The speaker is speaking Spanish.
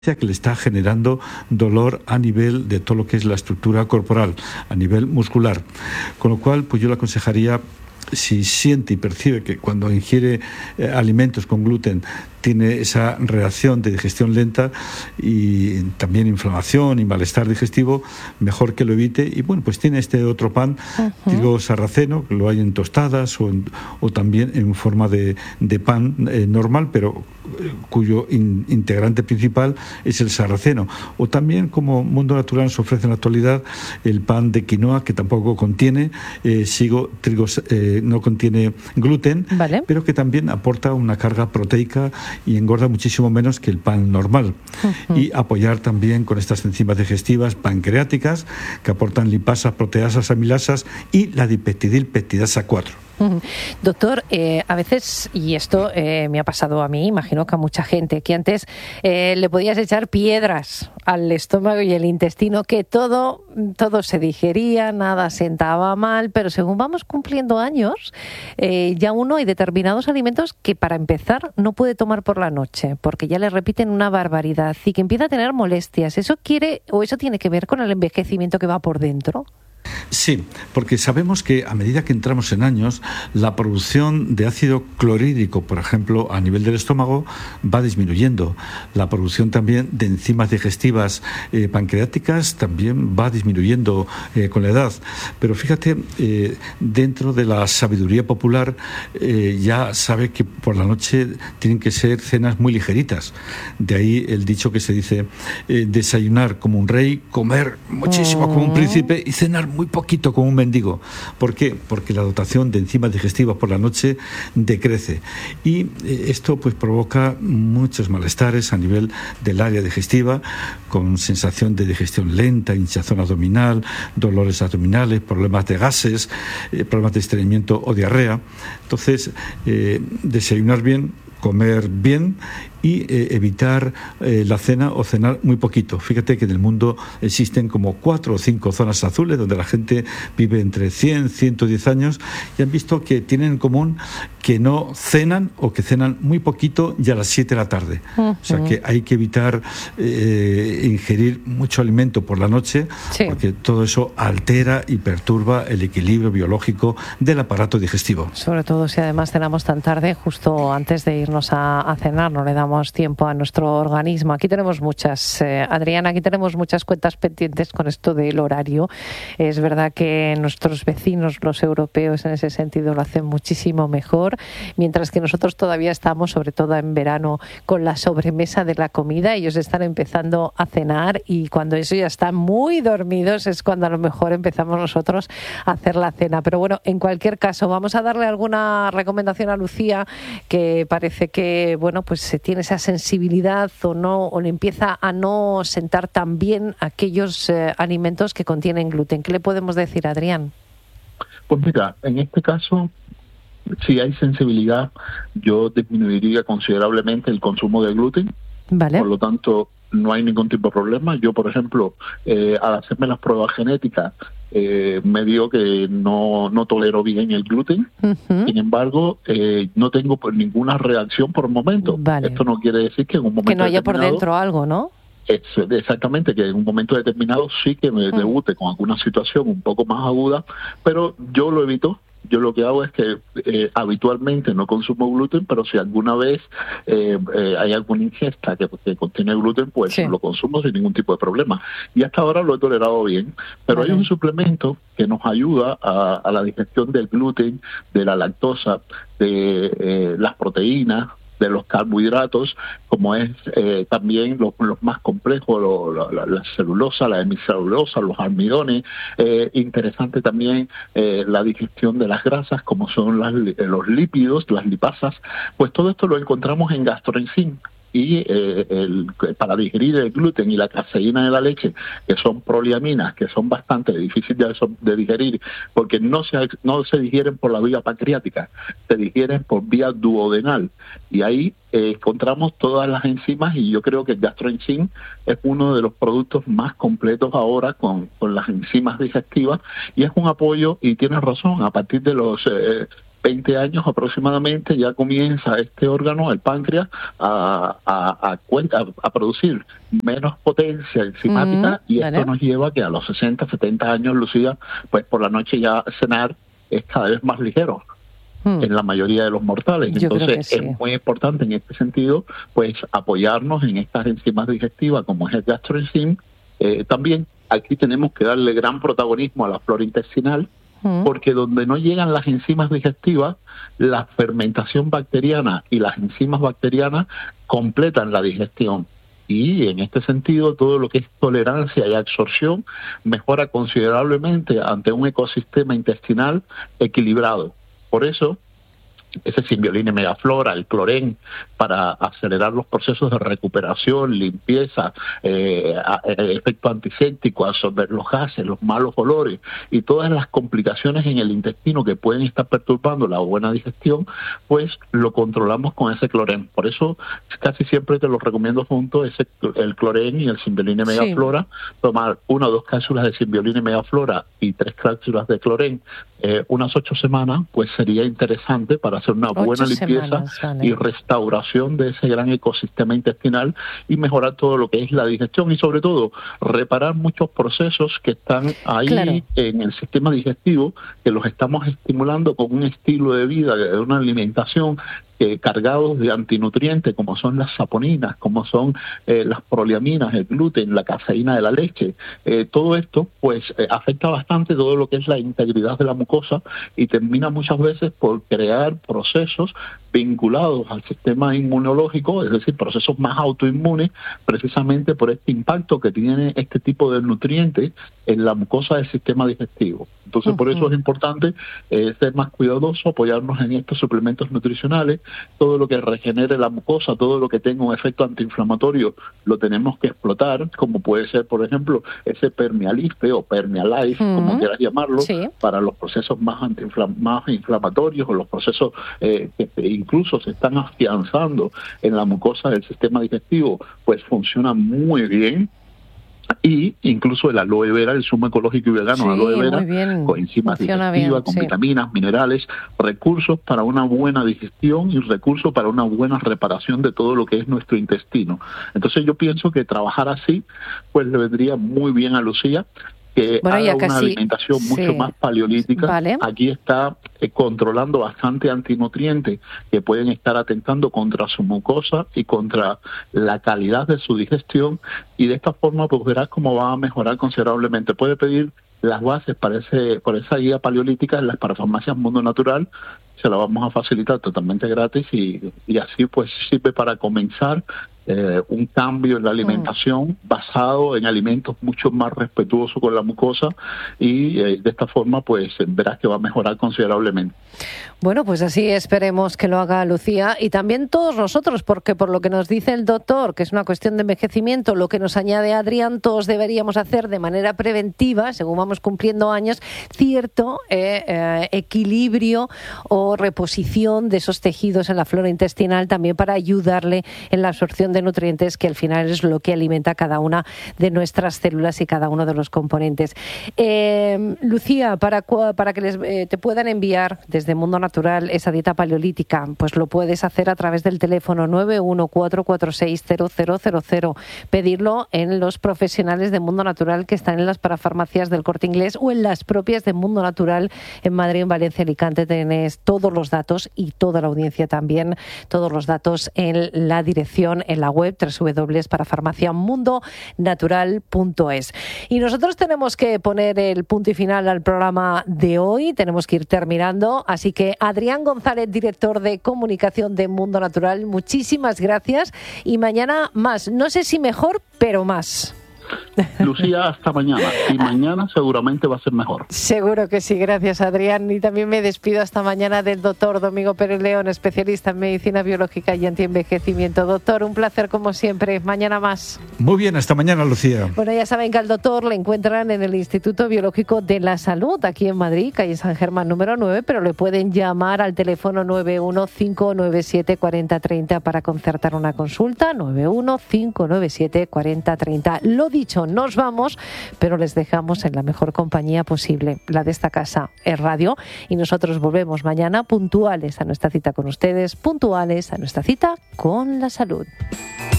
que le está generando dolor a nivel de todo lo que es la estructura corporal, a nivel muscular. Con lo cual, pues yo le aconsejaría, si siente y percibe que cuando ingiere alimentos con gluten tiene esa reacción de digestión lenta y también inflamación y malestar digestivo, mejor que lo evite. Y bueno, pues tiene este otro pan, trigo sarraceno, que lo hay en tostadas o también en forma de pan normal, pero cuyo integrante principal es el sarraceno. O también, como Mundo Natural nos ofrece en la actualidad, el pan de quinoa, que tampoco contiene no contiene gluten, ¿vale?, pero que también aporta una carga proteica y engorda muchísimo menos que el pan normal. Y apoyar también con estas enzimas digestivas pancreáticas que aportan lipasas, proteasas, amilasas y la dipeptidilpeptidasa 4. Doctor, a veces, y esto me ha pasado a mí, imagino que a mucha gente, que antes le podías echar piedras al estómago y el intestino, que todo se digería, nada sentaba mal, pero según vamos cumpliendo años, ya uno hay determinados alimentos que para empezar no puede tomar por la noche, porque ya le repiten una barbaridad y que empieza a tener molestias. ¿Eso tiene que ver con el envejecimiento que va por dentro? Sí, porque sabemos que a medida que entramos en años, la producción de ácido clorhídrico, por ejemplo, a nivel del estómago, va disminuyendo. La producción también de enzimas digestivas pancreáticas también va disminuyendo con la edad. Pero fíjate, dentro de la sabiduría popular ya sabe que por la noche tienen que ser cenas muy ligeritas. De ahí el dicho que se dice, desayunar como un rey, comer muchísimo como un príncipe y cenar muy poquito como un mendigo. ¿Por qué? Porque la dotación de enzimas digestivas por la noche decrece y esto pues provoca muchos malestares a nivel del área digestiva, con sensación de digestión lenta, hinchazón abdominal, dolores abdominales, problemas de gases, problemas de estreñimiento o diarrea. Entonces, desayunar bien, comer bien y evitar la cena o cenar muy poquito. Fíjate que en el mundo existen como 4 o 5 zonas azules donde la gente vive entre 100 y 110 años y han visto que tienen en común que no cenan o que cenan muy poquito y a las 7 de la tarde. O sea que hay que evitar ingerir mucho alimento por la noche, sí, porque todo eso altera y perturba el equilibrio biológico del aparato digestivo. Sobre todo si además cenamos tan tarde, justo antes de irnos a cenar, no le damos tiempo a nuestro organismo. Aquí tenemos muchas, Adriana, aquí tenemos muchas cuentas pendientes con esto del horario. Es verdad que nuestros vecinos, los europeos, en ese sentido lo hacen muchísimo mejor, mientras que nosotros todavía estamos, sobre todo en verano, con la sobremesa de la comida. Ellos están empezando a cenar y cuando ellos ya están muy dormidos es cuando a lo mejor empezamos nosotros a hacer la cena. Pero bueno, en cualquier caso, vamos a darle alguna recomendación a Lucía, que parece que, bueno, pues se tiene esa sensibilidad o le empieza a no sentar tan bien aquellos alimentos que contienen gluten. ¿Qué le podemos decir, Adrián? Pues mira, en este caso, si hay sensibilidad, yo disminuiría considerablemente el consumo de gluten. Vale. Por lo tanto, no hay ningún tipo de problema. Yo, por ejemplo, al hacerme las pruebas genéticas, me dio que no tolero bien el gluten. Sin embargo, no tengo pues ninguna reacción por el momento. Vale. Esto no quiere decir que en un momento que no haya por dentro algo, ¿no? Exactamente, que en un momento determinado sí que me debute con alguna situación un poco más aguda, pero yo lo evito. Yo lo que hago es que habitualmente no consumo gluten, pero si alguna vez hay alguna ingesta que contiene gluten, pues sí, lo consumo sin ningún tipo de problema. Y hasta ahora lo he tolerado bien. Pero hay un suplemento que nos ayuda a la digestión del gluten, de la lactosa, de las proteínas, de los carbohidratos, como es también los más complejos, la celulosa, la hemicelulosa, los almidones. Interesante también la digestión de las grasas, como son los lípidos, las lipasas. Pues todo esto lo encontramos en GastroEnzyme. Y para digerir el gluten y la caseína de la leche, que son poliaminas, que son bastante difíciles de digerir, porque no se digieren por la vía pancreática, se digieren por vía duodenal. Y ahí encontramos todas las enzimas, y yo creo que el GastroEnzyme es uno de los productos más completos ahora con las enzimas digestivas, y es un apoyo, y tienes razón, a partir de los 20 años aproximadamente ya comienza este órgano, el páncreas, a producir menos potencia enzimática, y esto nos lleva a que a los 60, 70 años, Lucía, pues por la noche ya cenar es cada vez más ligero en la mayoría de los mortales. Entonces es muy importante en este sentido pues apoyarnos en estas enzimas digestivas como es el gastroenzim. También aquí tenemos que darle gran protagonismo a la flora intestinal, porque donde no llegan las enzimas digestivas, la fermentación bacteriana y las enzimas bacterianas completan la digestión. Y en este sentido, todo lo que es tolerancia y absorción mejora considerablemente ante un ecosistema intestinal equilibrado. Por eso, ese Symbiolina megaflora, el clorén, para acelerar los procesos de recuperación, limpieza, efecto antiséptico, absorber los gases, los malos olores y todas las complicaciones en el intestino que pueden estar perturbando la buena digestión, pues lo controlamos con ese clorén. Por eso casi siempre te lo recomiendo junto el clorén y el Symbiolina megaflora, tomar 1 o 2 cápsulas de Symbiolina megaflora y 3 cápsulas de clorén unas 8 semanas, pues sería interesante para hacer una buena limpieza y restauración de ese gran ecosistema intestinal y mejorar todo lo que es la digestión y sobre todo reparar muchos procesos que están ahí en el sistema digestivo, que los estamos estimulando con un estilo de vida, de una alimentación cargados de antinutrientes como son las saponinas, como son las proleaminas, el gluten, la caseína de la leche. Todo esto pues afecta bastante todo lo que es la integridad de la mucosa y termina muchas veces por crear procesos vinculados al sistema inmunológico, es decir, procesos más autoinmunes, precisamente por este impacto que tiene este tipo de nutrientes en la mucosa del sistema digestivo. Entonces, por eso es importante ser más cuidadoso, apoyarnos en estos suplementos nutricionales. Todo lo que regenere la mucosa, todo lo que tenga un efecto antiinflamatorio, lo tenemos que explotar, como puede ser, por ejemplo, ese Permialife o Permialife, como quieras llamarlo, para los procesos más inflamatorios o los procesos que incluso se están afianzando en la mucosa del sistema digestivo, pues funciona muy bien. Y incluso el aloe vera, el zumo ecológico y vegano aloe vera, con enzimas digestivas, con vitaminas, minerales, recursos para una buena digestión y recursos para una buena reparación de todo lo que es nuestro intestino. Entonces yo pienso que trabajar así pues le vendría muy bien a Lucía, que haga una alimentación mucho más paleolítica. Aquí está controlando bastante antinutrientes que pueden estar atentando contra su mucosa y contra la calidad de su digestión, y de esta forma pues verás cómo va a mejorar considerablemente. Puede pedir las bases por esa guía paleolítica en las parafarmacias Mundo Natural, se la vamos a facilitar totalmente gratis y así pues sirve para comenzar un cambio en la alimentación basado en alimentos mucho más respetuosos con la mucosa y de esta forma pues verás que va a mejorar considerablemente. Bueno, pues así esperemos que lo haga Lucía y también todos nosotros, porque por lo que nos dice el doctor, que es una cuestión de envejecimiento, lo que nos añade Adrián, todos deberíamos hacer de manera preventiva, según vamos cumpliendo años, cierto equilibrio o reposición de esos tejidos en la flora intestinal, también para ayudarle en la absorción de nutrientes, que al final es lo que alimenta cada una de nuestras células y cada uno de los componentes. Lucía, para que te puedan enviar desde Mundo Natural esa dieta paleolítica, pues lo puedes hacer a través del teléfono 914460000, pedirlo en los profesionales de Mundo Natural que están en las parafarmacias del Corte Inglés o en las propias de Mundo Natural en Madrid, en Valencia, Alicante. Tenés todos los datos y toda la audiencia también, todos los datos en la dirección, en la web www.parafarmaciamundonatural.es. Y nosotros tenemos que poner el punto y final al programa de hoy, tenemos que ir terminando, así que Adrián González, director de comunicación de Mundo Natural, muchísimas gracias y mañana más, no sé si mejor, pero más. Lucía, hasta mañana. Y mañana seguramente va a ser mejor. Seguro que sí, gracias Adrián. Y también me despido hasta mañana del doctor Domingo Pérez León, especialista en medicina biológica y antienvejecimiento. Doctor, un placer como siempre. Mañana más. Muy bien, hasta mañana, Lucía. Bueno, ya saben que al doctor le encuentran en el Instituto Biológico de la Salud, aquí en Madrid, calle San Germán número 9, pero le pueden llamar al teléfono 915974030 para concertar una consulta, 915974030. Lo dicho, nos vamos, pero les dejamos en la mejor compañía posible, la de esta casa, Es Radio, y nosotros volvemos mañana puntuales a nuestra cita con ustedes, puntuales a nuestra cita con la salud.